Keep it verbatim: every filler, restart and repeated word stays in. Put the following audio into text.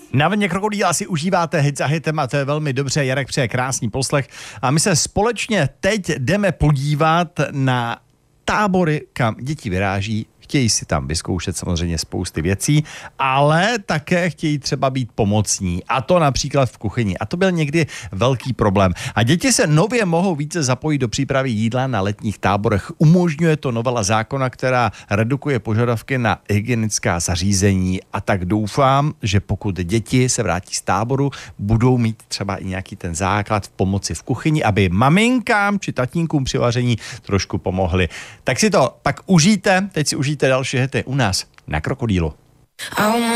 Na vlně Krokodýla si užíváte hit za hitem a to je velmi dobře. Jarek přeje krásný poslech. A my se společně teď jdeme podívat na tábory, kam děti vyráží. Chtějí si tam vyzkoušet samozřejmě spousty věcí, ale také chtějí třeba být pomocní. A to například v kuchyni. A to byl někdy velký problém. A děti se nově mohou více zapojit do přípravy jídla na letních táborech. Umožňuje to novela zákona, která redukuje požadavky na hygienická zařízení. A tak doufám, že pokud děti se vrátí z táboru, budou mít třeba i nějaký ten základ v pomoci v kuchyni, aby maminkám či tatínkům při vaření trošku pomohli. Tak si to pak užijte. Teď si užijte další hity u nás na Krokodýlu.